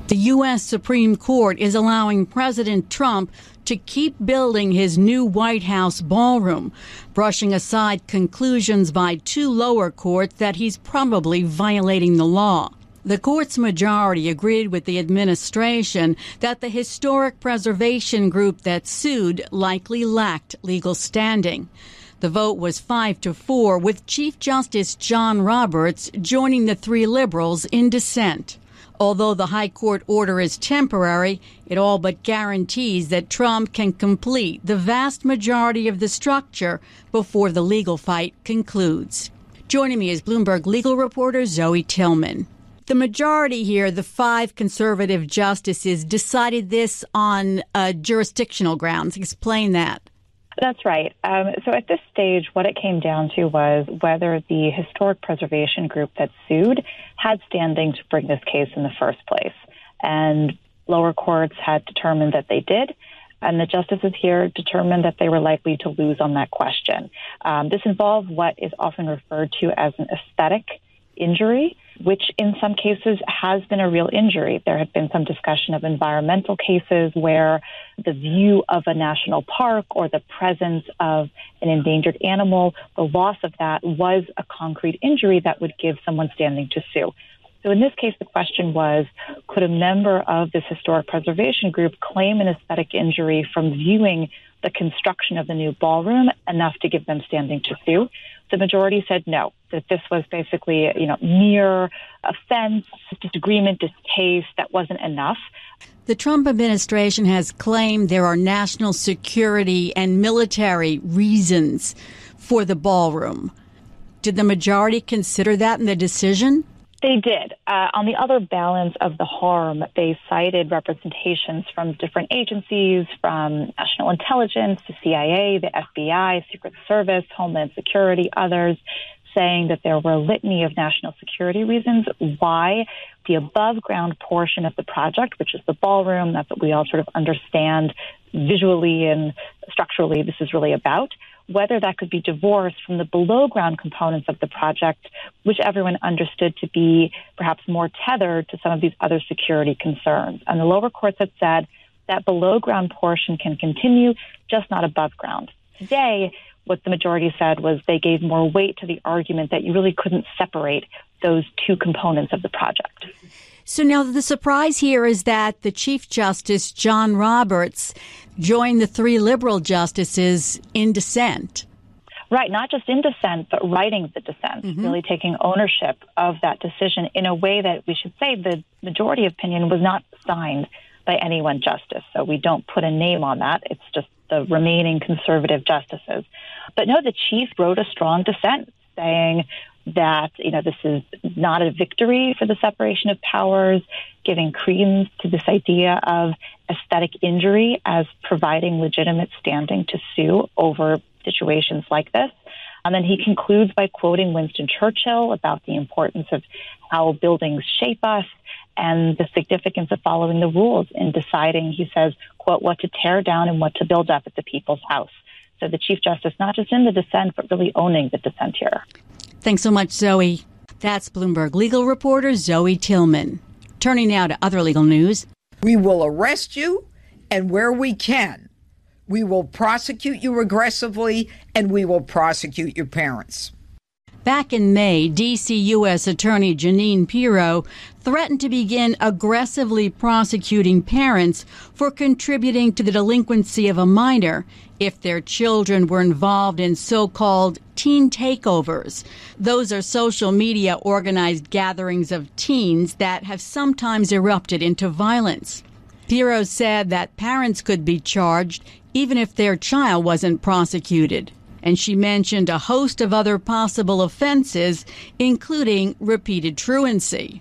The U.S. Supreme Court is allowing President Trump to keep building his new White House ballroom, brushing aside conclusions by two lower courts that he's probably violating the law. The court's majority agreed with the administration that the historic preservation group that sued likely lacked legal standing. The vote was 5-4, with Chief Justice John Roberts joining the three liberals in dissent. Although the high court order is temporary, it all but guarantees that Trump can complete the vast majority of the structure before the legal fight concludes. Joining me is Bloomberg legal reporter Zoe Tillman. The majority here, the 5 conservative justices, decided this on jurisdictional grounds. Explain that. That's right. So at this stage, what it came down to was whether the historic preservation group that sued had standing to bring this case in the first place. And lower courts had determined that they did. And the justices here determined that they were likely to lose on that question. This involved what is often referred to as an aesthetic injury, which in some cases has been a real injury. There had been some discussion of environmental cases where the view of a national park or the presence of an endangered animal, the loss of that was a concrete injury that would give someone standing to sue. So in this case, the question was, could a member of this historic preservation group claim an aesthetic injury from viewing the construction of the new ballroom enough to give them standing to sue? The majority said no, that this was basically, mere offense, disagreement, distaste, that wasn't enough. The Trump administration has claimed there are national security and military reasons for the ballroom. Did the majority consider that in the decision? They did. On the other balance of the harm, they cited representations from different agencies, from National Intelligence, the CIA, the FBI, Secret Service, Homeland Security, others, saying that there were a litany of national security reasons why the above-ground portion of the project, which is the ballroom, that's what we all sort of understand visually and structurally this is really about, whether that could be divorced from the below-ground components of the project, which everyone understood to be perhaps more tethered to some of these other security concerns. And the lower courts had said that below-ground portion can continue, just not above ground. Today, what the majority said was they gave more weight to the argument that you really couldn't separate those two components of the project. So now the surprise here is that the Chief Justice, John Roberts, joined the three liberal justices in dissent. Right, not just in dissent, but writing the dissent, really taking ownership of that decision in a way that we should say the majority opinion was not signed by any one justice. So we don't put a name on that. It's just the remaining conservative justices. But no, the chief wrote a strong dissent saying that, this is not a victory for the separation of powers, giving credence to this idea of aesthetic injury as providing legitimate standing to sue over situations like this. And then he concludes by quoting Winston Churchill about the importance of how buildings shape us and the significance of following the rules in deciding, he says, quote, what to tear down and what to build up at the people's house. So the Chief Justice, not just in the dissent, but really owning the dissent here. Thanks so much, Zoe. That's Bloomberg legal reporter Zoe Tillman. Turning now to other legal news. We will arrest you, and where we can, we will prosecute you aggressively, and we will prosecute your parents. Back in May, D.C. U.S. Attorney Jeanine Pirro threatened to begin aggressively prosecuting parents for contributing to the delinquency of a minor if their children were involved in so-called teen takeovers. Those are social media organized gatherings of teens that have sometimes erupted into violence. Pirro said that parents could be charged even if their child wasn't prosecuted. And she mentioned a host of other possible offenses, including repeated truancy.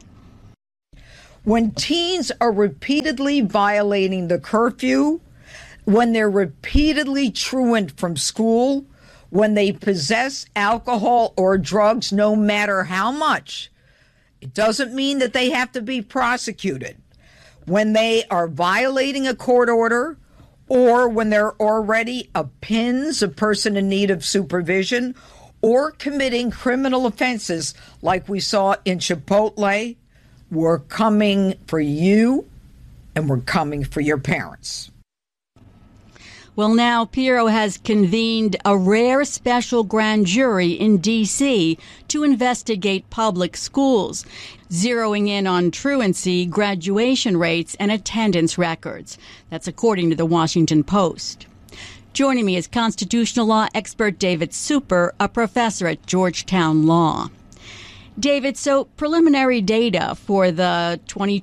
When teens are repeatedly violating the curfew, when they're repeatedly truant from school, when they possess alcohol or drugs, no matter how much, it doesn't mean that they have to be prosecuted. When they are violating a court order, or when they're already a PINS, a person in need of supervision, or committing criminal offenses like we saw in Chipotle, we're coming for you and we're coming for your parents. Well, now Pirro has convened a rare special grand jury in D.C. to investigate public schools, zeroing in on truancy, graduation rates, and attendance records. That's according to the Washington Post. Joining me is constitutional law expert David Super, a professor at Georgetown Law. David, so preliminary data for the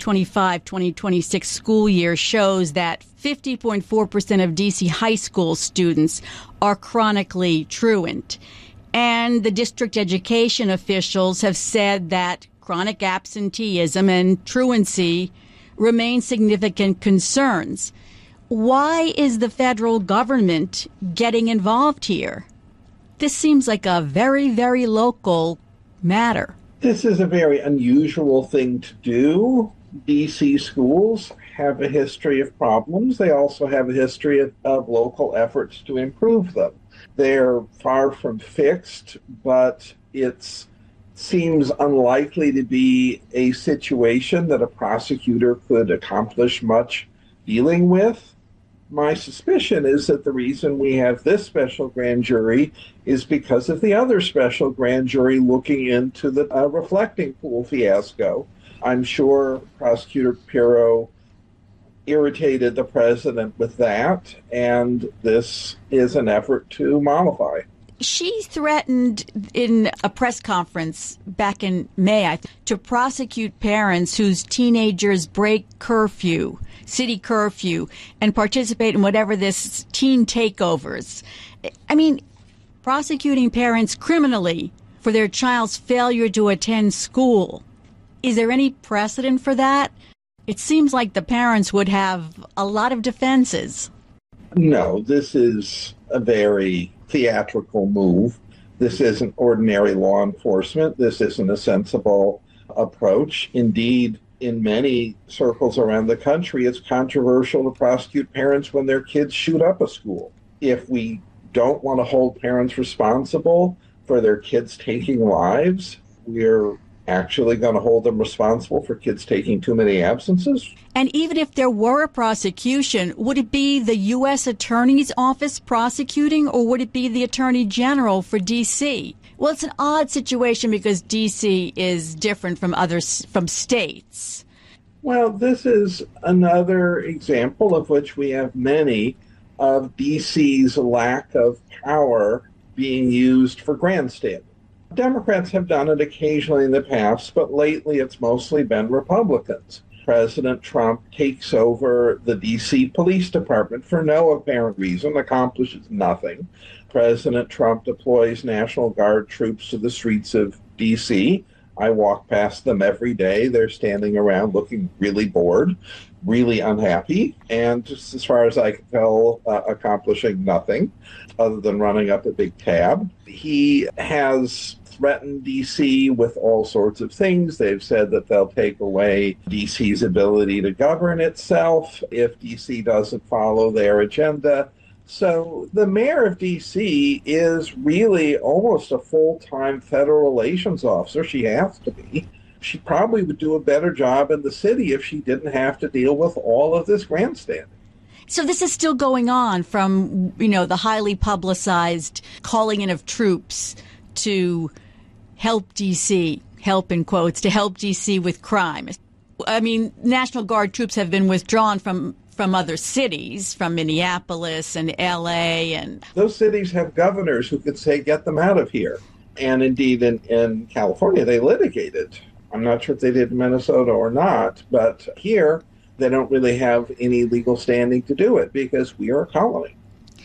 2025-2026 school year shows that 50.4% of D.C. high school students are chronically truant. And the district education officials have said that chronic absenteeism and truancy remain significant concerns. Why is the federal government getting involved here? This seems like a very, very local matter. This is a very unusual thing to do. D.C. schools have a history of problems. They also have a history of local efforts to improve them. They're far from fixed, but it seems unlikely to be a situation that a prosecutor could accomplish much dealing with. My suspicion is that the reason we have this special grand jury is because of the other special grand jury looking into the reflecting pool fiasco. I'm sure Prosecutor Pirro irritated the president with that, and this is an effort to mollify. She threatened in a press conference back in May to prosecute parents whose teenagers break curfew, city curfew, and participate in whatever this teen takeovers. I mean, prosecuting parents criminally for their child's failure to attend school. Is there any precedent for that? It seems like the parents would have a lot of defenses. No, this is a very theatrical move. This isn't ordinary law enforcement. This isn't a sensible approach. Indeed, in many circles around the country, it's controversial to prosecute parents when their kids shoot up a school. If we don't want to hold parents responsible for their kids taking lives, we're actually going to hold them responsible for kids taking too many absences. And even if there were a prosecution, would it be the U.S. Attorney's Office prosecuting, or would it be the Attorney General for D.C.? Well, it's an odd situation because D.C. is different from states. Well, this is another example of which we have many of D.C.'s lack of power being used for grandstanding. Democrats have done it occasionally in the past, but lately it's mostly been Republicans. President Trump takes over the D.C. Police Department for no apparent reason, accomplishes nothing. President Trump deploys National Guard troops to the streets of D.C. I walk past them every day. They're standing around looking really bored, really unhappy, and just as far as I can tell, accomplishing nothing other than running up a big tab. He has threatened D.C. with all sorts of things. They've said that they'll take away D.C.'s ability to govern itself if D.C. doesn't follow their agenda. So the mayor of D.C. is really almost a full-time federal relations officer. She has to be. She probably would do a better job in the city if she didn't have to deal with all of this grandstanding. So this is still going on from, the highly publicized calling in of troops to help D.C., help in quotes, to help D.C. with crime. I mean, National Guard troops have been withdrawn from other cities, from Minneapolis and L.A. and those cities have governors who could say, get them out of here. And indeed, in California, they litigated. I'm not sure if they did in Minnesota or not, but here they don't really have any legal standing to do it because we are a colony.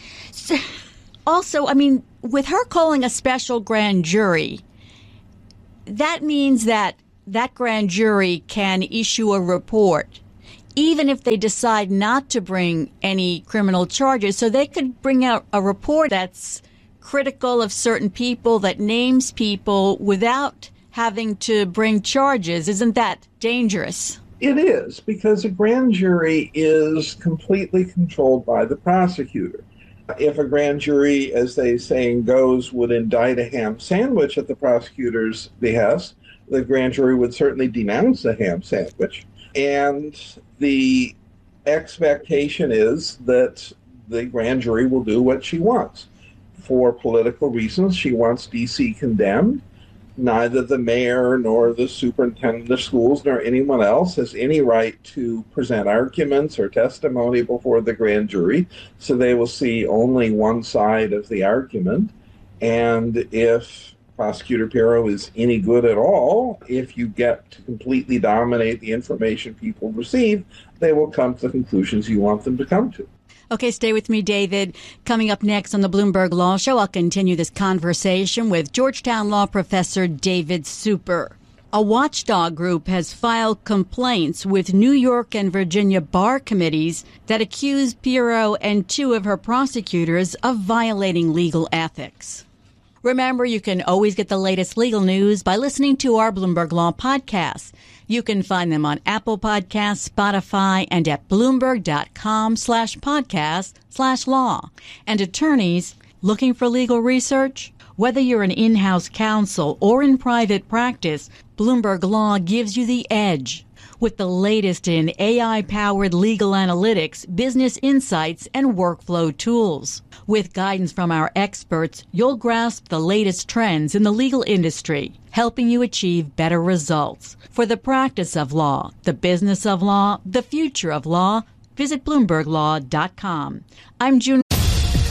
Also, with her calling a special grand jury, that means that grand jury can issue a report, even if they decide not to bring any criminal charges. So they could bring out a report that's critical of certain people, that names people without having to bring charges. Isn't that dangerous? It is, because a grand jury is completely controlled by the prosecutor. If a grand jury, as the saying goes, would indict a ham sandwich at the prosecutor's behest, the grand jury would certainly denounce the ham sandwich. And the expectation is that the grand jury will do what she wants. For political reasons, she wants DC condemned. Neither the mayor nor the superintendent of schools nor anyone else has any right to present arguments or testimony before the grand jury, so they will see only one side of the argument. And if Prosecutor Pirro is any good at all, if you get to completely dominate the information people receive, they will come to the conclusions you want them to come to. Okay, stay with me, David. Coming up next on the Bloomberg Law Show, I'll continue this conversation with Georgetown law professor David Super. A watchdog group has filed complaints with New York and Virginia bar committees that accuse Pirro and two of her prosecutors of violating legal ethics. Remember, you can always get the latest legal news by listening to our Bloomberg Law podcasts. You can find them on Apple Podcasts, Spotify, and at Bloomberg.com/podcast/law. And attorneys looking for legal research? Whether you're an in-house counsel or in private practice, Bloomberg Law gives you the edge. With the latest in AI-powered legal analytics, business insights, and workflow tools. With guidance from our experts, you'll grasp the latest trends in the legal industry, helping you achieve better results. For the practice of law, the business of law, the future of law, visit BloombergLaw.com. I'm June